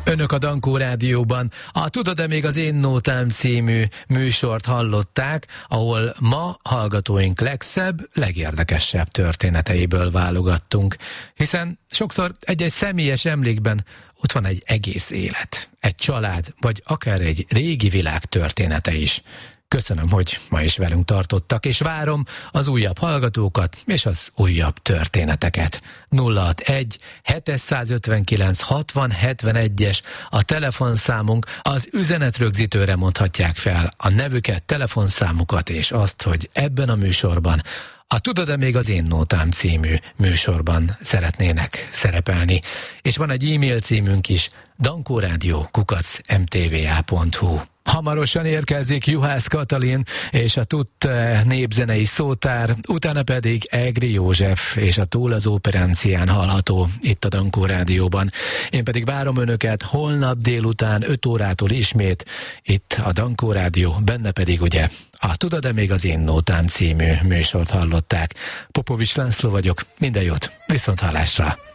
Önök a Dankó Rádióban a Tudod-e még az én nótám című műsort hallották, ahol ma hallgatóink legszebb, legérdekesebb történeteiből válogattunk. Hiszen sokszor egy-egy személyes emlékben ott van egy egész élet, egy család, vagy akár egy régi világ története is. Köszönöm, hogy ma is velünk tartottak, és várom az újabb hallgatókat és az újabb történeteket. 061 759 60 71-es a telefonszámunk, az üzenetrögzítőre mondhatják fel a nevüket, telefonszámukat és azt, hogy ebben a műsorban, a Tudod-e még az én nótám című műsorban szeretnének szerepelni. És van egy e-mail címünk is, dankoradio@mtva.hu. Hamarosan érkezik Juhász Katalin és a TUT népzenei szótár, utána pedig Egri József és a Túl az Operencián hallható itt a Dankó Rádióban. Én pedig várom önöket holnap délután 5 órától ismét itt a Dankó Rádió, benne pedig ugye a Tudod-e még az én nótám című műsort hallották. Popovics László vagyok, minden jót, viszonthallásra!